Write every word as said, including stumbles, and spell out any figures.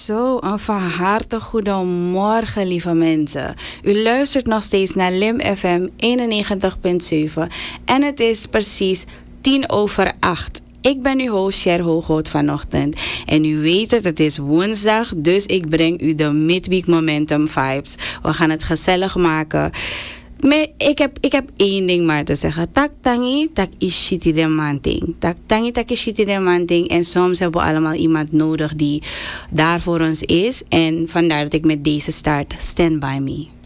Zo, een van harte goedemorgen, lieve mensen. U luistert nog steeds naar Lim F M eenennegentig punt zeven en het is precies tien over acht. Ik ben uw host, Cher Hooghout vanochtend. En u weet het, het is woensdag, dus ik breng u de Midweek Momentum vibes. We gaan het gezellig maken. Maar ik heb, ik heb één ding maar te zeggen. Tak tangi, tak ishiti de manting. Tak tangi, tak ishiti de manting. En soms hebben we allemaal iemand nodig die daar voor ons is. En vandaar dat ik met deze start. Stand by me.